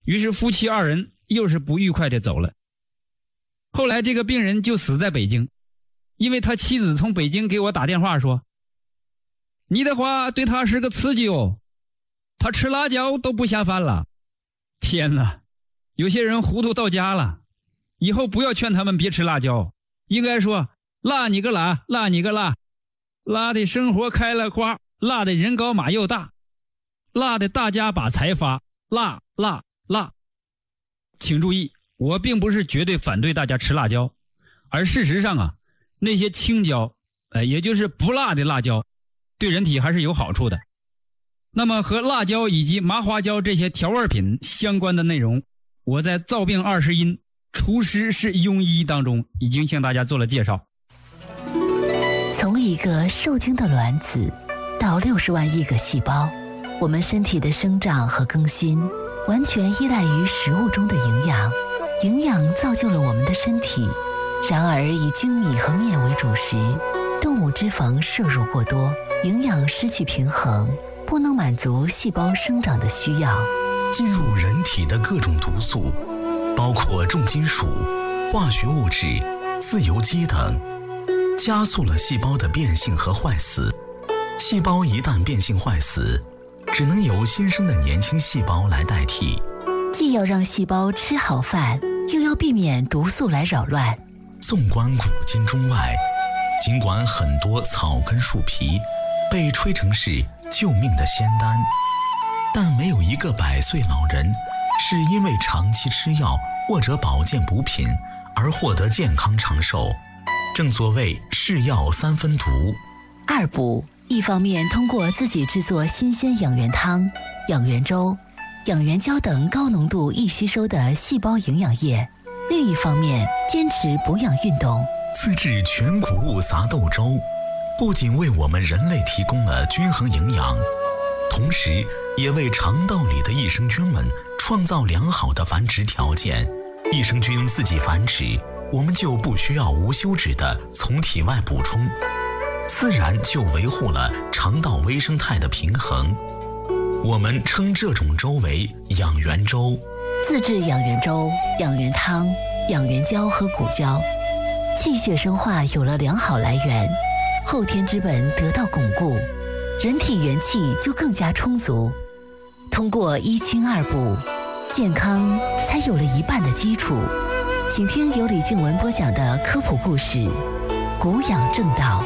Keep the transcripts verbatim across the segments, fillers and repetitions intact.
于是夫妻二人又是不愉快地走了。后来这个病人就死在北京，因为他妻子从北京给我打电话说，你的话对他是个刺激哦，他吃辣椒都不下饭了。天哪，有些人糊涂到家了，以后不要劝他们别吃辣椒，应该说辣你个辣，辣你个辣，辣的生活开了花，辣的人高马又大，辣的大家把财发，辣辣辣。请注意，我并不是绝对反对大家吃辣椒，而事实上啊，那些青椒，呃，也就是不辣的辣椒，对人体还是有好处的。那么和辣椒以及麻花椒这些调味品相关的内容，我在《造病二十因厨师是庸医》当中已经向大家做了介绍。 从一个受精的卵子到六十万亿个细胞，我们身体的生长和更新完全依赖于食物中的营养，营养造就了我们的身体。然而以精米和面为主食，动物脂肪摄入过多，营养失去平衡，不能满足细胞生长的需要。 进入人体的各种毒素，包括重金属、化学物质、自由基等，加速了细胞的变性和坏死。细胞一旦变性坏死，只能由新生的年轻细胞来代替。 既要让细胞吃好饭，又要避免毒素来扰乱。 纵观古今中外，尽管很多草根树皮被吹成是救命的仙丹，但没有一个百岁老人是因为长期吃药或者保健补品而获得健康长寿。正所谓是药三分毒。 二补，一方面通过自己制作新鲜养元汤、养元粥、养元胶等高浓度易吸收的细胞营养液，另一方面坚持补养运动。 自制全谷物杂豆粥，不仅为我们人类提供了均衡营养，同时也为肠道里的益生菌们创造良好的繁殖条件。益生菌自己繁殖，我们就不需要无休止的从体外补充，自然就维护了肠道微生态的平衡。我们称这种粥为养元粥。 自制养元粥、养元汤、养元胶和谷胶，气血生化有了良好来源，后天之本得到巩固，人体元气就更加充足。通过一清二补，健康才有了一半的基础。请听由李静文播讲的科普故事《谷养正道》。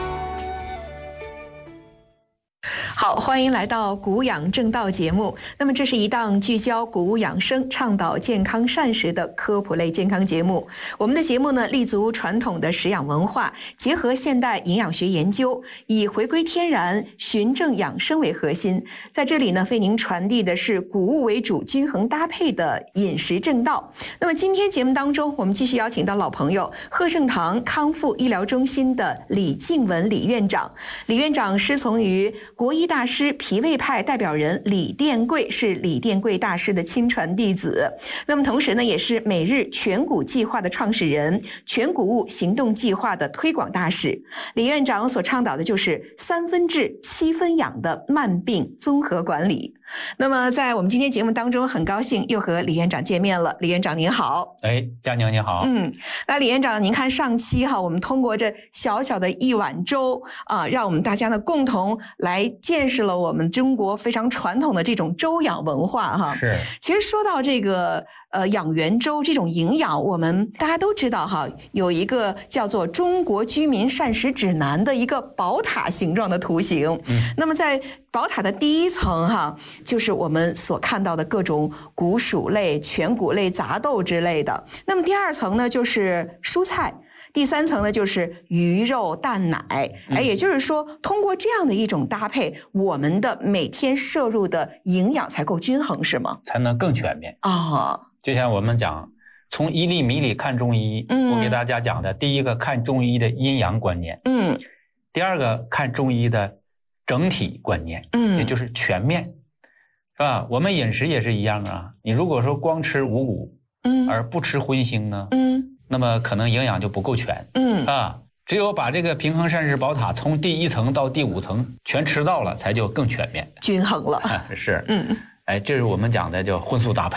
好，欢迎来到谷养正道节目。那么这是一档聚焦谷物养生、倡导健康膳食的科普类健康节目。我们的节目呢，立足传统的食养文化，结合现代营养学研究，以回归天然、循证养生为核心。在这里呢，为您传递的是谷物为主、均衡搭配的饮食正道。那么今天节目当中，我们继续邀请到老朋友贺圣堂康复医疗中心的李静文李院长。李院长师从于国医大师、脾胃派代表人李殿贵，是李殿贵大师的亲传弟子。那么同时呢，也是每日全谷计划的创始人，全谷物行动计划的推广大使。李院长所倡导的就是三分治七分养的慢病综合管理。那么在我们今天节目当中，很高兴又和李院长见面了。李院长您好。 哎，佳宁你好。 嗯，那李院长，您看上期哈，我们通过这小小的一碗粥啊，让我们大家呢共同来见识了我们中国非常传统的这种粥养文化哈。 是。 其实说到这个呃养元粥这种营养，我们大家都知道哈，有一个叫做《中国居民膳食指南》的一个宝塔形状的图形。嗯。那么在宝塔的第一层哈，就是我们所看到的各种谷薯类、全谷类、杂豆之类的。那么第二层呢，就是蔬菜。第三层呢，就是鱼肉蛋奶。哎，也就是说，通过这样的一种搭配，我们的每天摄入的营养才够均衡，是吗？ 才能更全面啊、哦！ 就像我们讲，从一粒米里看中医，嗯，我给大家讲的，第一个看中医的阴阳观念，嗯，第二个看中医的整体观念，嗯，也就是全面，是吧？我们饮食也是一样啊。你如果说光吃五谷，嗯，而不吃荤腥呢，嗯，那么可能营养就不够全，嗯啊。只有把这个平衡膳食宝塔从第一层到第五层全吃到了，才就更全面、 均衡了。 是，嗯，哎，这是我们讲的叫荤素搭配。